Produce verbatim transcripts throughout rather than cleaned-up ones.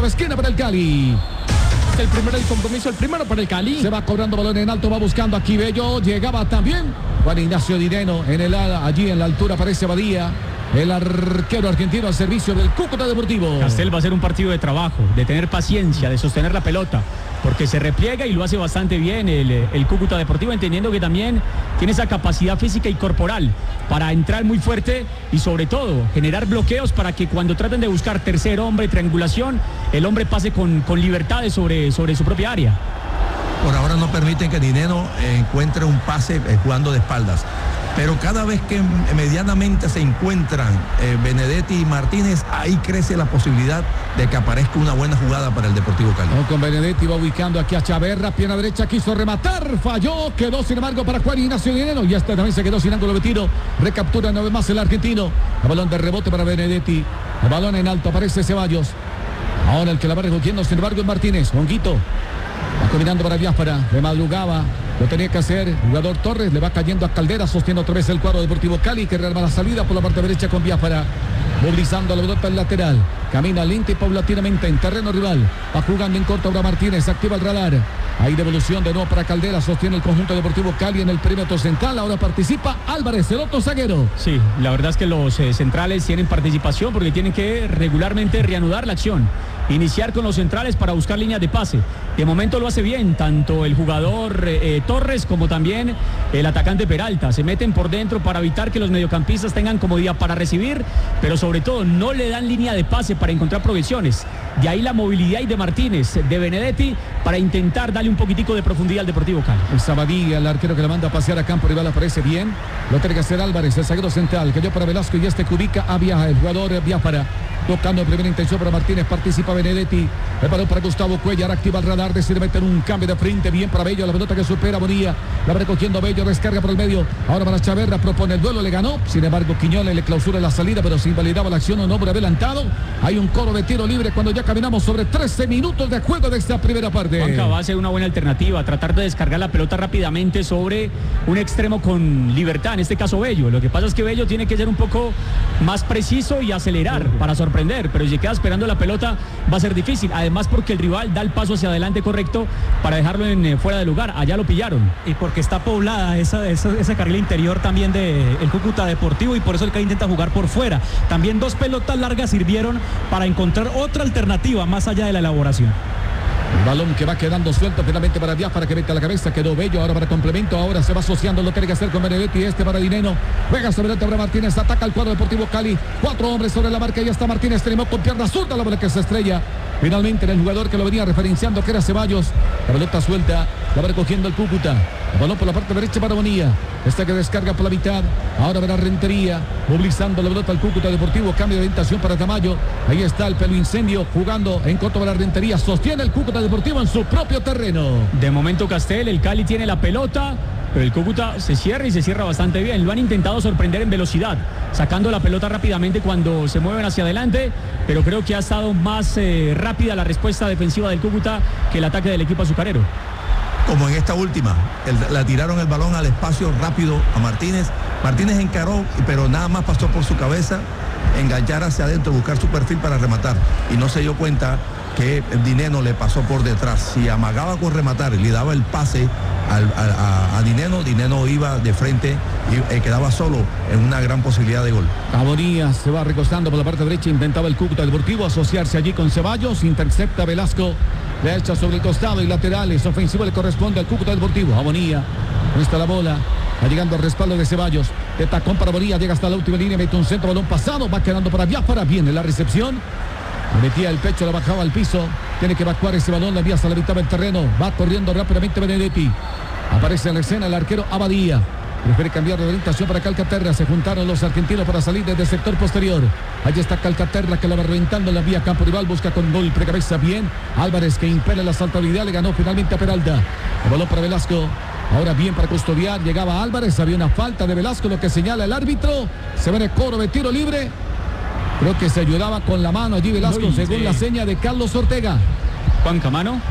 esquina para el Cali. El primero del compromiso, el primero para el Cali. Se va cobrando balón en alto, va buscando aquí Bello. Llegaba también Juan Ignacio Dineno en el ala, allí en la altura aparece Badía. El arquero argentino al servicio del Cúcuta Deportivo. Castel va a ser un partido de trabajo, de tener paciencia, de sostener la pelota, porque se repliega y lo hace bastante bien el, el Cúcuta Deportivo, entendiendo que también tiene esa capacidad física y corporal para entrar muy fuerte y sobre todo generar bloqueos para que cuando traten de buscar tercer hombre, triangulación, el hombre pase con, con libertades sobre, sobre su propia área. Por ahora no permiten que Dineno encuentre un pase eh, jugando de espaldas. Pero cada vez que medianamente se encuentran eh, Benedetti y Martínez, ahí crece la posibilidad de que aparezca una buena jugada para el Deportivo Cali. No, con Benedetti va ubicando aquí a Chaverra, pierna derecha, quiso rematar, falló, quedó sin embargo para Juan Ignacio Dineno y este también se quedó sin ángulo de tiro. Recaptura una vez más el argentino. El balón de rebote para Benedetti. El balón en alto, aparece Ceballos. Ahora el que la va recogiendo sin embargo es Martínez. Honguito va combinando para Biafara, de madrugaba. Lo tenía que hacer el jugador Torres, le va cayendo a Caldera, sostiene otra vez el cuadro Deportivo Cali, que rearma la salida por la parte derecha con Biafara, movilizando la pelota al lateral, camina lenta y paulatinamente en terreno rival, va jugando en corto ahora Martínez, activa el radar, hay devolución de nuevo para Caldera, sostiene el conjunto Deportivo Cali en el perímetro central, ahora participa Álvarez, el otro zaguero. Sí, la verdad es que los eh, centrales tienen participación porque tienen que regularmente reanudar la acción, iniciar con los centrales para buscar líneas de pase. De momento lo hace bien, tanto el jugador eh, Torres como también el atacante Peralta. Se meten por dentro para evitar que los mediocampistas tengan comodidad para recibir, pero sobre todo no le dan línea de pase para encontrar progresiones. De ahí la movilidad y de Martínez, de Benedetti, para intentar darle un poquitico de profundidad al Deportivo Cali. El Sabadí, el arquero que la manda a pasear a campo rival, aparece bien. Lo tiene que hacer Álvarez, el zaguero central, que dio para Velasco y este que ubica a Viaja, el jugador Biafara. Tocando en primera intención para Martínez, participa Benedetti. El balón para Gustavo Cuellar, activa el radar, decide meter un cambio de frente, bien para Bello, la pelota que supera Bonilla, la va recogiendo Bello, descarga por el medio, ahora para Chaverra, propone el duelo, le ganó, sin embargo Quiñones le clausura la salida, pero se invalidaba la acción, un hombre adelantado, hay un coro de tiro libre cuando ya caminamos sobre trece minutos de juego de esta primera parte. Juanca va a ser una buena alternativa, tratar de descargar la pelota rápidamente sobre un extremo con libertad, en este caso Bello, lo que pasa es que Bello tiene que ser un poco más preciso y acelerar para sorprender, pero si queda esperando la pelota va a ser difícil, además porque el rival da el paso hacia adelante correcto para dejarlo en eh, fuera de lugar, allá lo pillaron. Y porque está poblada esa, esa, ese carril interior también del de Cúcuta Deportivo y por eso el que intenta jugar por fuera. También dos pelotas largas sirvieron para encontrar otra alternativa más allá de la elaboración. El balón que va quedando suelto finalmente para Díaz para que meta la cabeza, quedó Bello, ahora para complemento, ahora se va asociando, lo tiene que hacer con Benedetti, este para Dineno, juega sobre el para Martínez, ataca al cuadro Deportivo Cali, cuatro hombres sobre la marca, ya está Martínez, tenemos con pierna zurda, la bola que se estrella, finalmente el jugador que lo venía referenciando que era Ceballos, la pelota suelta, la va recogiendo el Cúcuta, el balón por la parte derecha para Bonilla, esta que descarga por la mitad, ahora verá Rentería, movilizando la pelota al Cúcuta Deportivo, cambio de orientación para Tamayo, ahí está el pelo incendio, jugando en corto para Rentería, sostiene el Cúcuta Deportivo en su propio terreno. De momento Castel, el Cali tiene la pelota, pero el Cúcuta se cierra y se cierra bastante bien. Lo han intentado sorprender en velocidad, sacando la pelota rápidamente cuando se mueven hacia adelante, pero creo que ha estado más eh, rápida la respuesta defensiva del Cúcuta que el ataque del equipo azucarero. Como en esta última, el, la tiraron el balón al espacio rápido a Martínez. Martínez encaró, pero nada más pasó por su cabeza, enganchar hacia adentro, buscar su perfil para rematar. Y no se dio cuenta que Dineno le pasó por detrás. Si amagaba con rematar y le daba el pase al, a, a Dineno, Dineno iba de frente y eh, quedaba solo en una gran posibilidad de gol. Abonía se va recostando por la parte derecha, intentaba el Cúcuta Deportivo asociarse allí con Ceballos, intercepta Velasco, le echa sobre el costado y laterales, ofensivo le corresponde al Cúcuta Deportivo. Abonía, no está la bola, va llegando al respaldo de Ceballos, de tacón para Abonía, llega hasta la última línea, mete un centro, balón pasado, va quedando para Biafara, viene la recepción, metía el pecho, la bajaba al piso, tiene que evacuar ese balón, la envía hasta la mitad del terreno, va corriendo rápidamente Benedetti, aparece en la escena el arquero Abadía, prefiere cambiar de orientación para Calcaterra, se juntaron los argentinos para salir desde el sector posterior, allí está Calcaterra que la va reventando en la vía campo rival, busca con gol precabeza bien, Álvarez que impele la saltabilidad, le ganó finalmente a Peralta, el balón para Velasco, ahora bien para custodiar, llegaba Álvarez, había una falta de Velasco, lo que señala el árbitro, se ve el coro de tiro libre. Creo que se ayudaba con la mano allí Velasco, no, según sí. la seña de Carlos Ortega. Juan Camano.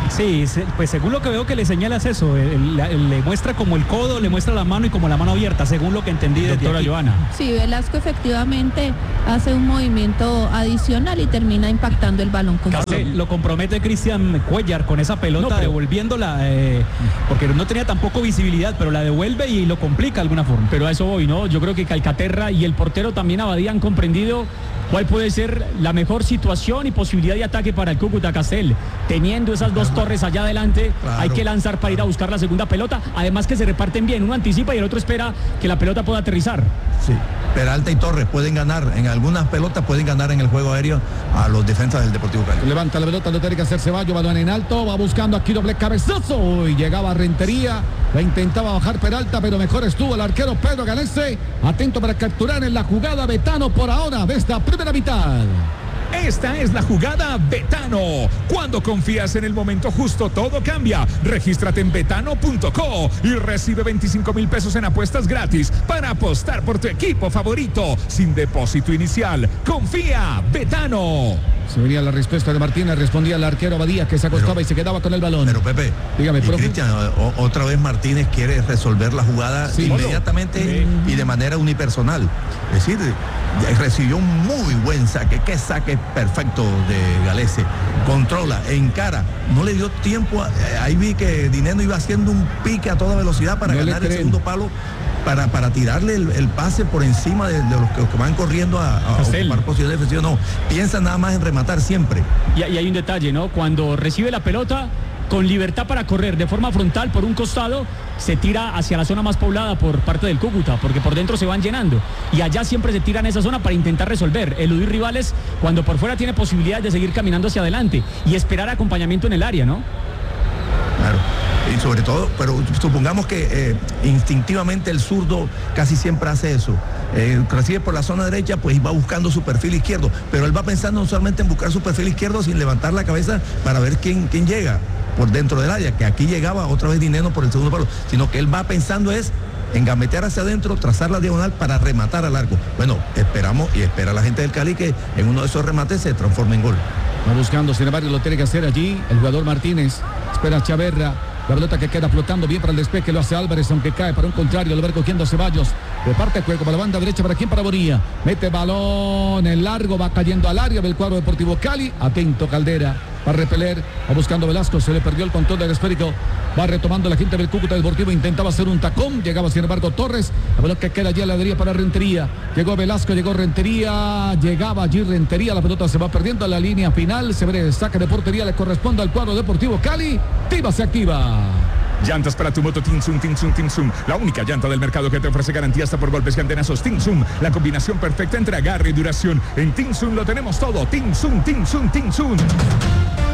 Sí, pues según lo que veo que le señala es eso, el, el, le muestra como el codo, le muestra la mano y como la mano abierta, según lo que entendí de doctora Joana. Sí, Velasco efectivamente hace un movimiento adicional y termina impactando el balón con Carlos, su... Lo compromete Cristian Cuellar con esa pelota, no, pero... devolviéndola, eh, porque no tenía tampoco visibilidad, pero la devuelve y lo complica de alguna forma. Pero a eso voy, ¿no? Yo creo que Calcaterra y el portero también Abadía han comprendido cuál puede ser la mejor situación y posibilidad de ataque para el Cúcuta Castel. Teniendo esas dos torres allá adelante, claro, hay que lanzar para ir a buscar la segunda pelota, además que se reparten bien, uno anticipa y el otro espera que la pelota pueda aterrizar. Sí, Peralta y Torres pueden ganar, en algunas pelotas pueden ganar en el juego aéreo a los defensas del Deportivo Cali. Levanta la pelota, lo tiene que hacer Ceballos, balón en alto, va buscando aquí doble cabezazo y llegaba a Rentería, la intentaba bajar Peralta, pero mejor estuvo el arquero Pedro Galese, atento para capturar en la jugada Betano por ahora de esta primera mitad. Esta es la jugada Betano. Cuando confías en el momento justo, todo cambia. Regístrate en betano punto co y recibe veinticinco mil pesos en apuestas gratis para apostar por tu equipo favorito. Sin depósito inicial. Confía, Betano. Se venía la respuesta de Martínez, respondía el arquero Abadía que se acostaba pero, y se quedaba con el balón. Pero Pepe, dígame, y Cristian, otra vez Martínez quiere resolver la jugada sí, inmediatamente sí. y de manera unipersonal. Es decir, recibió un muy buen saque, qué saque perfecto de Galese. Controla, encara, no le dio tiempo, a, ahí vi que Dineno iba haciendo un pique a toda velocidad para no ganar el segundo palo. Para, para tirarle el, el pase por encima de, de los, que, los que van corriendo a, a ocupar posición defensiva. No, piensa nada más en rematar siempre. Y, y hay un detalle, ¿no? Cuando recibe la pelota, con libertad para correr de forma frontal por un costado, se tira hacia la zona más poblada por parte del Cúcuta, porque por dentro se van llenando. Y allá siempre se tira en esa zona para intentar resolver, eludir rivales cuando por fuera tiene posibilidades de seguir caminando hacia adelante y esperar acompañamiento en el área, ¿no? Claro. Y sobre todo, pero supongamos que eh, instintivamente el zurdo casi siempre hace eso. Eh, recibe por la zona derecha, pues va buscando su perfil izquierdo, pero él va pensando no solamente en buscar su perfil izquierdo sin levantar la cabeza para ver quién, quién llega por dentro del área, que aquí llegaba otra vez Dineno por el segundo palo, sino que él va pensando es en gambetear hacia adentro, trazar la diagonal para rematar al arco. Bueno, esperamos y espera la gente del Cali que en uno de esos remates se transforme en gol. Va buscando, sin embargo, lo tiene que hacer allí el jugador Martínez, espera Chaverra. La pelota que queda flotando bien para el despeje, lo hace Álvarez, aunque cae para un contrario, lo va cogiendo Ceballos. Reparte el juego para la banda derecha, ¿para quién? Para Bonilla. Mete balón en largo, va cayendo al área del cuadro Deportivo Cali. Atento Caldera, va a repeler, va buscando Velasco, se le perdió el control del esférico. Va retomando la gente del Cúcuta Deportivo, intentaba hacer un tacón, llegaba sin embargo Torres. La pelota que queda allí a la derecha para Rentería. Llegó Velasco, llegó Rentería, llegaba allí Rentería, la pelota se va perdiendo a la línea final. Se ve el saque de portería, le corresponde al cuadro Deportivo Cali. Tiva se activa. Llantas para tu moto Tinsum, Tinsum, Tinsum. La única llanta del mercado que te ofrece garantía hasta por golpes y antenazos. Tinsum, la combinación perfecta entre agarre y duración. En Tinsum lo tenemos todo. Tinsum, Tinsum, Tinsum.